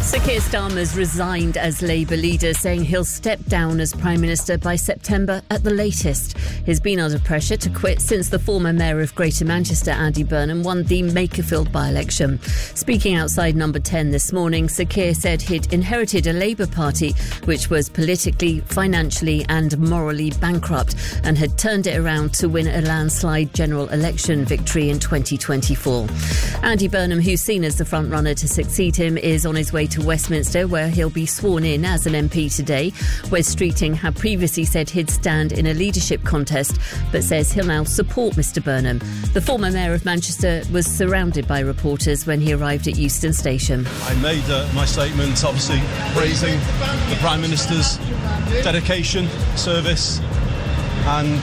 Sir Keir Starmer's resigned as Labour leader, saying he'll step down as Prime Minister by September at the latest. He's been under pressure to quit since the former Mayor of Greater Manchester, Andy Burnham, won the Makerfield by-election. Speaking outside Number 10 this morning, Sir Keir said he'd inherited a Labour Party which was politically, financially and morally bankrupt and had turned it around to win a landslide general election victory in 2024. Andy Burnham, who's seen as the front-runner to succeed him, is on his way to Westminster, where he'll be sworn in as an MP today. Wes Streeting had previously said he'd stand in a leadership contest, but says he'll now support Mr Burnham. The former Mayor of Manchester was surrounded by reporters when he arrived at Euston Station. I made my statement, obviously praising the Prime Minister's dedication, service, and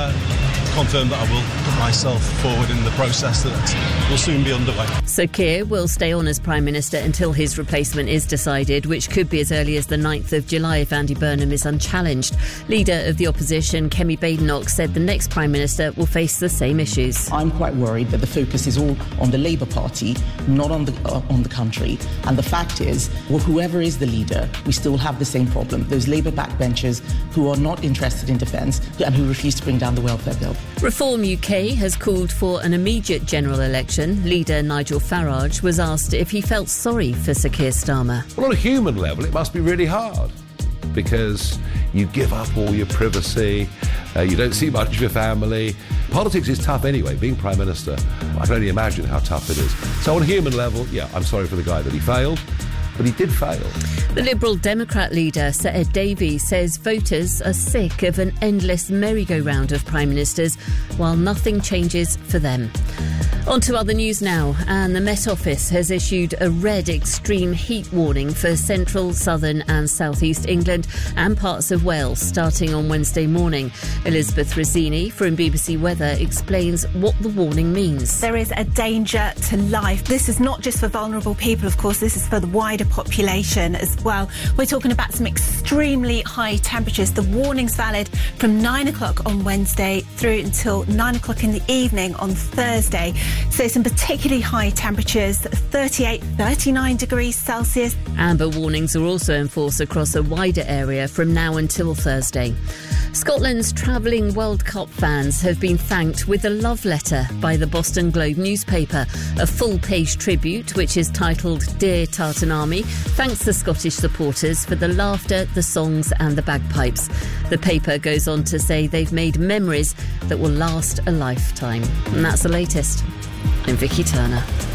confirm that I will put myself forward in the process that will soon be underway. Sir Keir will stay on as Prime Minister until his replacement is decided, which could be as early as the 9th of July if Andy Burnham is unchallenged. Leader of the opposition, Kemi Badenoch, said the next Prime Minister will face the same issues. I'm quite worried that the focus is all on the Labour Party, not on the country. And the fact is, whoever is the leader, we still have the same problem. Those Labour backbenchers who are not interested in defence and who refuse to bring down the welfare bill. Reform UK has called for an immediate general election. Leader Nigel Farage was asked if he felt sorry for Sir Keir Starmer. Well, on a human level, it must be really hard because you give up all your privacy, you don't see much of your family. Politics is tough anyway. Being Prime Minister, I can only imagine how tough it is. So on a human level, yeah, I'm sorry for the guy that he failed. But he did fail. The Liberal Democrat leader, Sir Ed Davey, says voters are sick of an endless merry-go-round of Prime Ministers while nothing changes for them. On to other news now, and the Met Office has issued a red extreme heat warning for central, southern and southeast England and parts of Wales starting on Wednesday morning. Elizabeth Rossini from BBC Weather explains what the warning means. There is a danger to life. This is not just for vulnerable people, of course, this is for the wider population as well. We're talking about some extremely high temperatures. The warning's valid from 9 o'clock on Wednesday through until 9 o'clock in the evening on Thursday. So some particularly high temperatures, 38, 39 degrees Celsius. Amber warnings are also in force across a wider area from now until Thursday. Scotland's travelling World Cup fans have been thanked with a love letter by the Boston Globe newspaper. A full-page tribute, which is titled Dear Tartan Army, thanks the Scottish supporters for the laughter, the songs and the bagpipes. The paper goes on to say they've made memories that will last a lifetime. And that's the latest. I'm Vicky Turner.